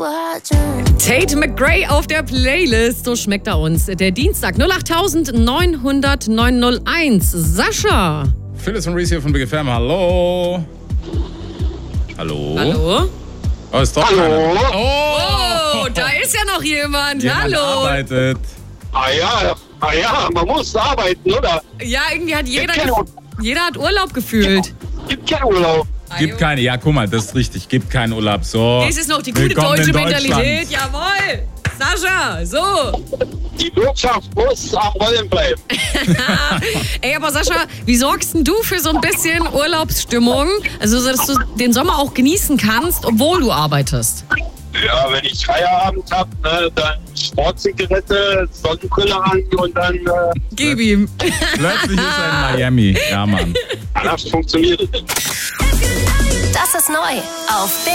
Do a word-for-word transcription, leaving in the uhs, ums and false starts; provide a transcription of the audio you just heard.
Tate McRae auf der Playlist, so schmeckt er uns. Der Dienstag null acht neun null null neun null eins. Sascha. Phyllis und Reese hier von Big F M, hallo. Hallo. Hallo. Oh, ist doch Hallo. keiner. Oh, da ist ja noch jemand. Jemand Hallo. arbeitet. Ah ja, ah ja, man muss arbeiten, oder? Ja, irgendwie hat jeder, Gibt keinen- jeder hat Urlaub gefühlt. Gibt keinen Urlaub. Gibt keine, ja guck mal, das ist richtig, gibt keinen Urlaub. So. Das ist noch die gute Willkommen deutsche in Mentalität. Deutschland. Jawohl. Sascha, so. Die Wirtschaft muss am Rollen bleiben. Ey, aber Sascha, wie sorgst denn du für so ein bisschen Urlaubsstimmung? Also, dass du den Sommer auch genießen kannst, obwohl du arbeitest. Ja, wenn ich Feierabend habe, ne, dann Sportzigarette, Sonnenbrille an und dann äh, Gib ihm. Plötzlich ist er in Miami. Ja, Mann. das funktioniert. Das ist neu auf